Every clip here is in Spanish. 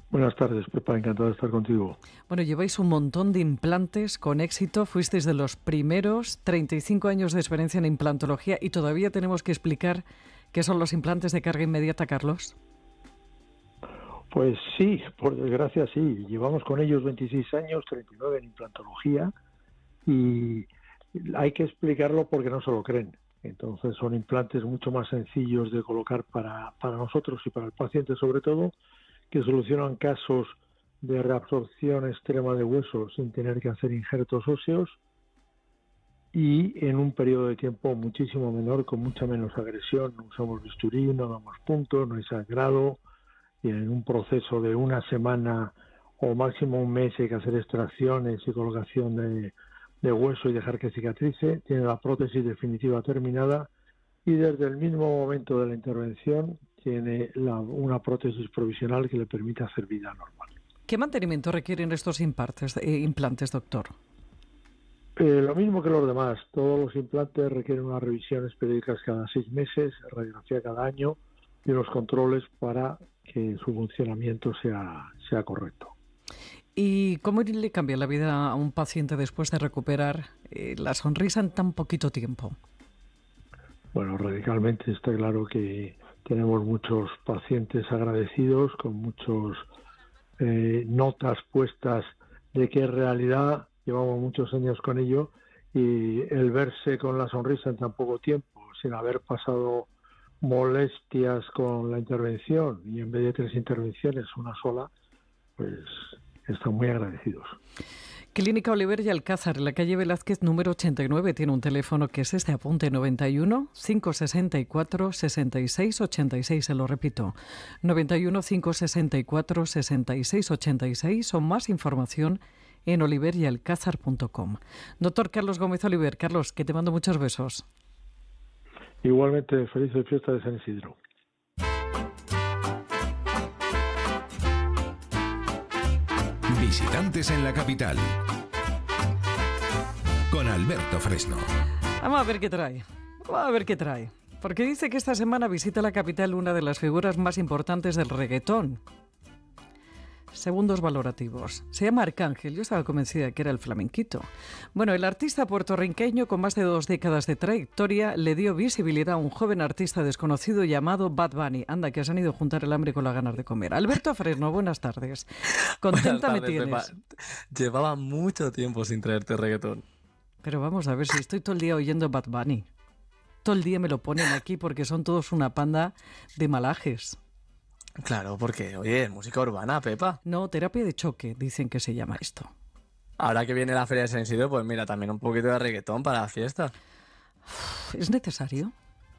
Buenas tardes, Pepa, encantado de estar contigo. Bueno, lleváis un montón de implantes con éxito, fuisteis de los primeros, 35 años de experiencia en implantología y todavía tenemos que explicar qué son los implantes de carga inmediata, Carlos. Pues sí, por desgracia sí, llevamos con ellos 26 años, 39 en implantología y hay que explicarlo porque no se lo creen. Entonces son implantes mucho más sencillos de colocar para nosotros y para el paciente sobre todo, que solucionan casos de reabsorción extrema de huesos sin tener que hacer injertos óseos y en un periodo de tiempo muchísimo menor, con mucha menos agresión. No usamos bisturí, no damos puntos, no hay sangrado, y en un proceso de una semana o máximo un mes hay que hacer extracciones y colocación de hueso y dejar que cicatrice. Tiene la prótesis definitiva terminada y desde el mismo momento de la intervención tiene una prótesis provisional que le permite hacer vida normal. ¿Qué mantenimiento requieren estos implantes, doctor? Lo mismo que los demás. Todos los implantes requieren unas revisiones periódicas cada 6 meses, radiografía cada año y unos controles para que su funcionamiento sea correcto. ¿Y cómo le cambia la vida a un paciente después de recuperar la sonrisa en tan poquito tiempo? Bueno, radicalmente está claro que tenemos muchos pacientes agradecidos, con muchos notas puestas de que en realidad llevamos muchos años con ello y el verse con la sonrisa en tan poco tiempo, sin haber pasado molestias con la intervención y en vez de 3 intervenciones, una sola, pues están muy agradecidos. Clínica Oliver y Alcázar, en la calle Velázquez número 89, tiene un teléfono que es este, apunte, 91 564 66 86, se lo repito, 91 564 66 86 o más información en oliveryalcázar.com. Doctor Carlos Gómez Oliver, Carlos, que te mando muchos besos. Igualmente, felices fiestas de San Isidro. Visitantes en la capital, con Alberto Fresno. Vamos a ver qué trae. Porque dice que esta semana visita la capital una de las figuras más importantes del reggaetón. Segundos valorativos. Se llama Arcángel. Yo estaba convencida de que era el flamenquito. Bueno, el artista puertorriqueño con más de 2 décadas de trayectoria le dio visibilidad a un joven artista desconocido llamado Bad Bunny. Anda, que has ido a juntar el hambre con las ganas de comer. Alberto Fresno, buenas tardes. Contenta Buenas tardes, me tienes. Pepa. Llevaba mucho tiempo sin traerte reggaetón. Pero vamos a ver, si estoy todo el día oyendo Bad Bunny. Todo el día me lo ponen aquí porque son todos una panda de malajes. Claro, porque, oye, música urbana, Pepa. No, terapia de choque, dicen que se llama esto. Ahora que viene la Feria de San Isidro, pues mira, también un poquito de reggaetón para la fiesta. ¿Es necesario?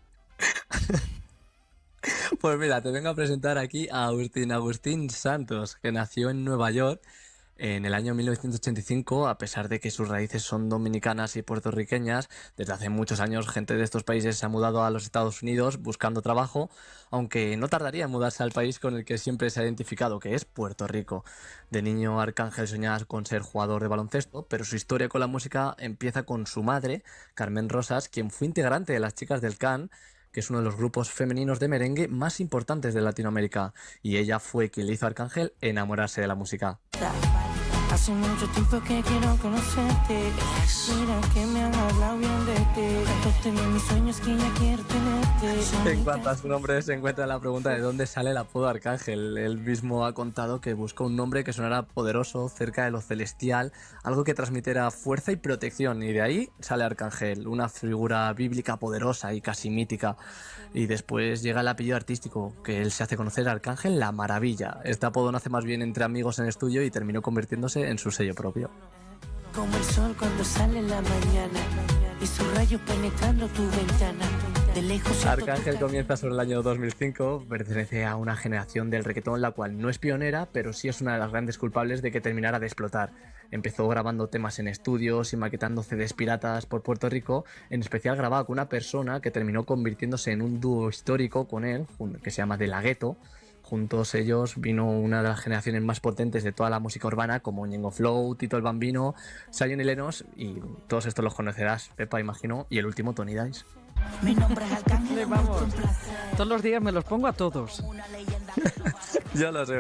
Pues mira, te vengo a presentar aquí a Agustín Santos, que nació en Nueva York en el año 1985, a pesar de que sus raíces son dominicanas y puertorriqueñas. Desde hace muchos años gente de estos países se ha mudado a los Estados Unidos buscando trabajo, aunque no tardaría en mudarse al país con el que siempre se ha identificado, que es Puerto Rico. De niño, Arcángel soñaba con ser jugador de baloncesto, pero su historia con la música empieza con su madre, Carmen Rosas, quien fue integrante de las Chicas del Can, que es uno de los grupos femeninos de merengue más importantes de Latinoamérica, y ella fue quien le hizo a Arcángel enamorarse de la música. Hace mucho tiempo que quiero conocerte. Mira que me han hablado bien de ti. Tanto bien mis sueños que ya quiero tenerte. En cuanto a su nombre, se encuentra la pregunta de dónde sale el apodo Arcángel. Él mismo ha contado que buscó un nombre que sonara poderoso, cerca de lo celestial, algo que transmitiera fuerza y protección, y de ahí sale Arcángel, una figura bíblica poderosa y casi mítica. Y después llega el apellido artístico, que él se hace conocer, Arcángel la Maravilla. Este apodo nace más bien entre amigos en estudio y terminó convirtiéndose en su sello propio. Como el sol cuando sale en la mañana y su rayo penetrando tu ventana. De lejos Arcángel comienza sobre el año 2005, pertenece a una generación del reggaetón la cual no es pionera, pero sí es una de las grandes culpables de que terminara de explotar. Empezó grabando temas en estudios y maquetando CDs piratas por Puerto Rico, en especial grababa con una persona que terminó convirtiéndose en un dúo histórico con él, que se llama De La Ghetto. Juntos ellos vino una de las generaciones más potentes de toda la música urbana, como Ñengo Flow, Tito el Bambino, Zion y Lennox, y todos estos los conocerás, Pepa, imagino, y el último, Tony Dice. Mi nombre es Arcángel. Vamos, todos los días me los pongo a todos. Ya lo sé.